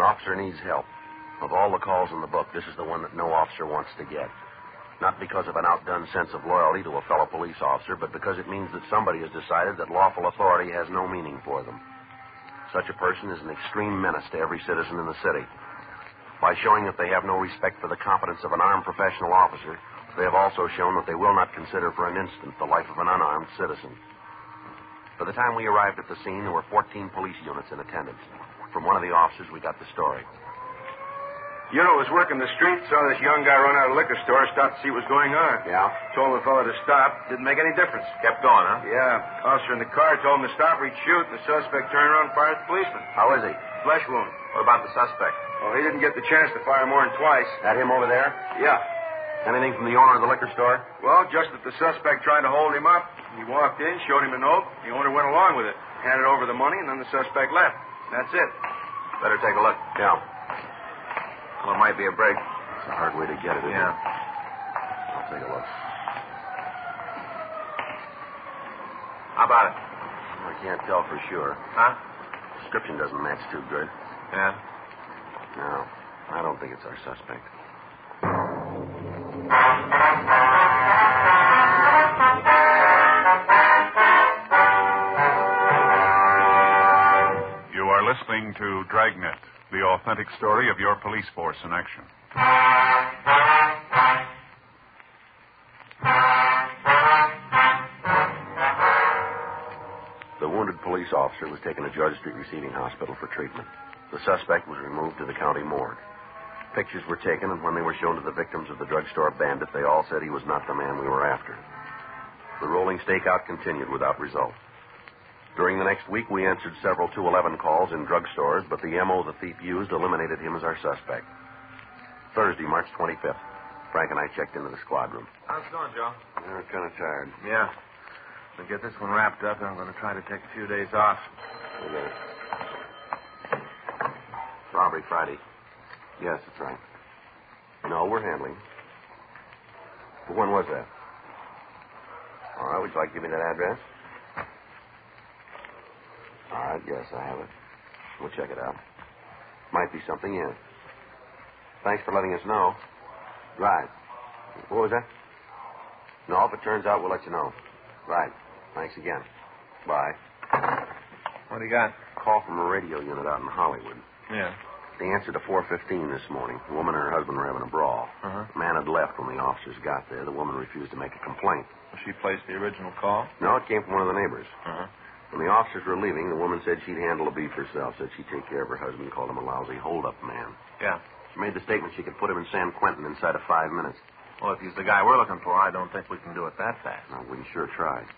officer needs help. Of all the calls in the book, this is the one that no officer wants to get. Not because of an outdone sense of loyalty to a fellow police officer, but because it means that somebody has decided that lawful authority has no meaning for them. Such a person is an extreme menace to every citizen in the city. By showing that they have no respect for the competence of an armed professional officer, they have also shown that they will not consider for an instant the life of an unarmed citizen. By the time we arrived at the scene, there were 14 police units in attendance. From one of the officers, we got the story. Unit was working the street, saw this young guy run out of the liquor store, stopped to see what was going on. Yeah? Told the fellow to stop. Didn't make any difference. Kept going, huh? Yeah. Officer in the car told him to stop or he'd shoot, and the suspect turned around and fired at the policeman. How is he? Flesh wound. What about the suspect? Oh, he didn't get the chance to fire more than twice. That him over there? Yeah. Anything from the owner of the liquor store? Well, just that the suspect tried to hold him up. He walked in, showed him a note. The owner went along with it, handed over the money, and then the suspect left. That's it. Better take a look. Yeah. Well, it might be a break. It's a hard way to get it, isn't Yeah. it? I'll take a look. How about it? I can't tell for sure. Huh? Description doesn't match too good. Yeah. No, I don't think it's our suspect. You are listening to Dragnet, the authentic story of your police force in action. The wounded police officer was taken to Judge Street Receiving Hospital for treatment. The suspect was removed to the county morgue. Pictures were taken, and when they were shown to the victims of the drugstore bandit, they all said he was not the man we were after. The rolling stakeout continued without result. During the next week, we answered several 211 calls in drugstores, but the M.O. the thief used eliminated him as our suspect. Thursday, March 25th. Frank and I checked into the squad room. How's it going, Joe? We're kind of tired. Yeah. We'll get this one wrapped up, and I'm going to try to take a few days off. Okay. Robbery Friday. Yes, that's right. No, we're handling. Well, when was that? All right, would you like to give me that address? All right, yes, I have it. We'll check it out. Might be something in. Thanks for letting us know. Right. What was that? No, if it turns out, we'll let you know. Right. Thanks again. Bye. What do you got? Call from a radio unit out in Hollywood. Yeah. They answered to 415 this morning. The woman and her husband were having a brawl. Uh-huh. The man had left when the officers got there. The woman refused to make a complaint. She placed the original call? No, it came from one of the neighbors. Uh-huh. When the officers were leaving, the woman said she'd handle the beef herself, said she'd take care of her husband, called him a lousy hold-up man. Yeah. She made the statement she could put him in San Quentin inside of 5 minutes. Well, if he's the guy we're looking for, I don't think we can do it that fast. No, we sure tried.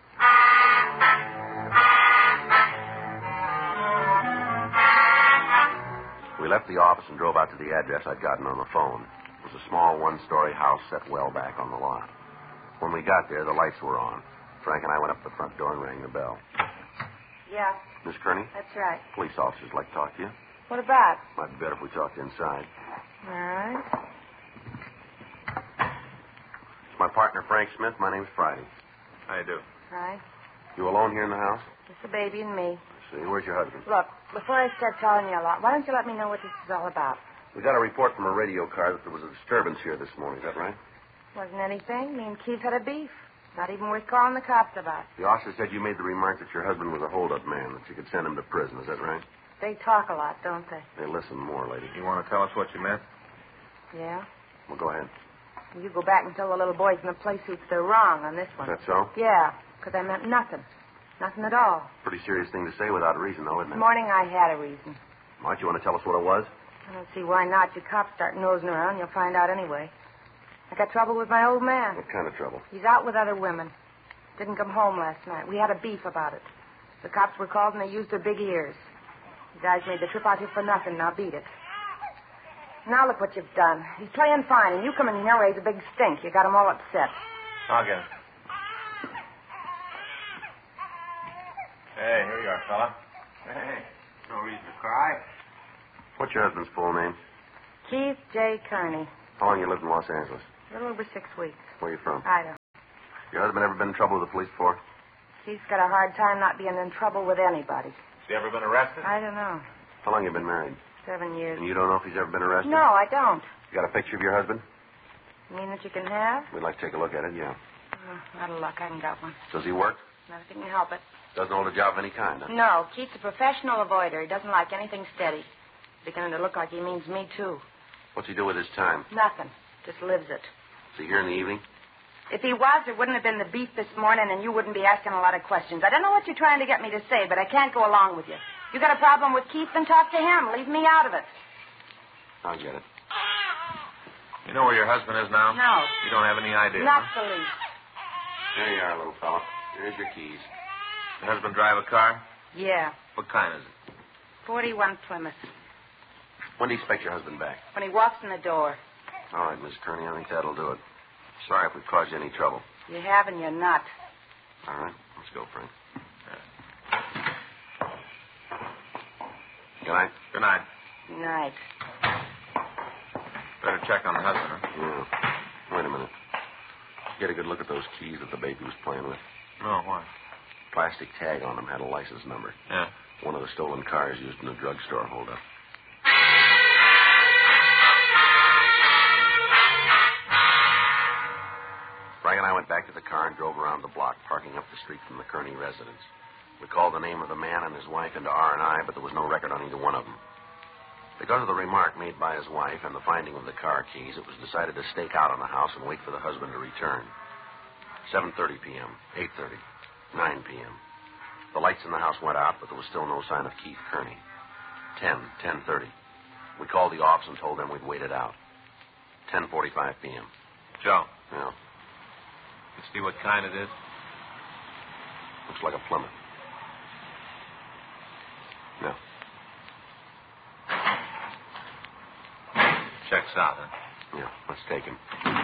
We left the office and drove out to the address I'd gotten on the phone. It was a small one-story house set well back on the lot. When we got there, the lights were on. Frank and I went up to the front door and rang the bell. Yeah, Miss Kearney? that's right. Police officers like to talk to you. What about? Might be better if we talked inside. All right. It's my partner, Frank Smith. My name's Friday. How you do? Right. You alone here in the house? Just the baby and me. I see. Where's your husband? Look, before I start telling you a lot, why don't you let me know what this is all about? We got a report from a radio car that there was a disturbance here this morning. Is that right? Wasn't anything. Me and Keith had a beef. Not even worth calling the cops about. The officer said you made the remark that your husband was a hold-up man, that you could send him to prison. Is that right? They talk a lot, don't they? They listen more, lady. You want to tell us what you meant? Yeah? Well, go ahead. You go back and tell the little boys in the play suits they're wrong on this one. Is that so? Yeah, because I meant nothing. Nothing at all. Pretty serious thing to say without a reason, though, isn't This it? morning I had a reason. Might you want to tell us what it was? I don't see why not. You cops start nosing around, you'll find out anyway. I got trouble with my old man. What kind of trouble? He's out with other women. Didn't come home last night. We had a beef about it. The cops were called and they used their big ears. You guys made the trip out here for nothing. Now beat it. Now look what you've done. He's playing fine, and you come in here and raise a big stink. You got him all upset. I'll get him. Hey, here you are, fella. Hey, no reason to cry. What's your husband's full name? Keith J. Kearney. How long you lived in Los Angeles? A little over 6 weeks. Where you from? Idaho. Your husband ever been in trouble with the police before? Keith's got a hard time not being in trouble with anybody. Has he ever been arrested? I don't know. How long you been married? 7 years. And you don't know if he's ever been arrested? No, I don't. You got a picture of your husband? You mean that you can have? We'd like to take a look at it, yeah. Out of luck, I haven't got one. Does he work? Not if he can help it. Doesn't hold a job of any kind, huh? No, Keith's a professional avoider. He doesn't like anything steady. It's beginning to look like he means me, too. What's he do with his time? Nothing. Just lives it. Is he here in the evening? If he was, there wouldn't have been the beef this morning, and you wouldn't be asking a lot of questions. I don't know what you're trying to get me to say, but I can't go along with you. You got a problem with Keith, then talk to him. Leave me out of it. I'll get it. You know where your husband is now? No. You don't have any idea? Not huh? the least. There you are, little fella. Here's your keys. Your husband drive a car? Yeah. What kind is it? 41 Plymouth. When do you expect your husband back? When he walks in the door. All right, Miss Kearney, I think that'll do it. Sorry if we caused you any trouble. You have and you're not. All right, let's go, Frank. Good night. Good night. Night. Better check on the husband, huh? Yeah. Wait a minute. Get a good look at those keys that the baby was playing with. No, why? Plastic tag on them had a license number. Yeah. One of the stolen cars used in the drugstore holdup. Frank and I went back to the car and drove around the block, parking up the street from the Kearney residence. We called the name of the man and his wife into R&I, but there was no record on either one of them. Because of the remark made by his wife and the finding of the car keys, it was decided to stake out on the house and wait for the husband to return. 7:30 p.m., 8:30, 9 p.m. The lights in the house went out, but there was still no sign of Keith Kearney. 10:30. We called the office and told them we'd wait it out. 10:45 p.m. Joe, Yeah, you see what kind it is? looks like a Plymouth. No. Checks out, huh? Yeah, let's take him.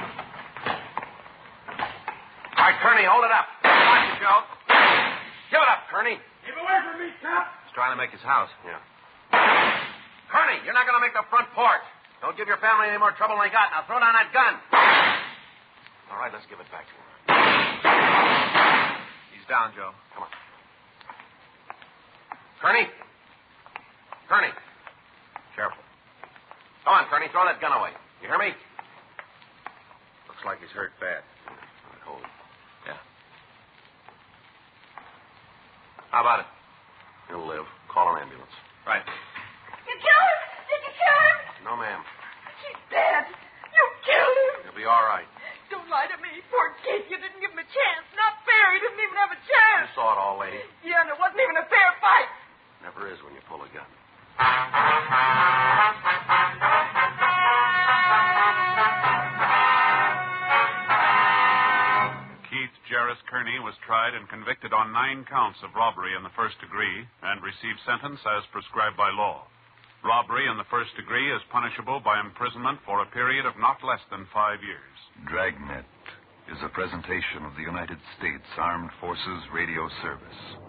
All right, Kearney, hold it up. Watch it, Joe. Give it up, Kearney. Keep away from me, Cap. He's trying to make his house. Yeah. Kearney, you're not going to make the front porch. Don't give your family any more trouble than they got. Now throw down that gun. All right, let's give it back to him. He's down, Joe. Come on. Kearney. Kearney. Careful. Come on, Kearney. Throw that gun away. You hear me? Looks like he's hurt bad. All right, hold it. Yeah. How about it? He'll live. Call an ambulance. Right. You killed him? Did you kill him? No, ma'am. He's dead. You killed him. He'll be all right. Don't lie to me. Poor kid. You didn't give him a chance. Not fair. He didn't even have a You chance. saw it all, lady. Yeah, and it wasn't even a fair fight. Never is when you pull a gun. Keith Jarris Kearney was tried and convicted on 9 counts of robbery in the first degree and received sentence as prescribed by law. Robbery in the first degree is punishable by imprisonment for a period of not less than 5 years. Dragnet is a presentation of the United States Armed Forces Radio Service.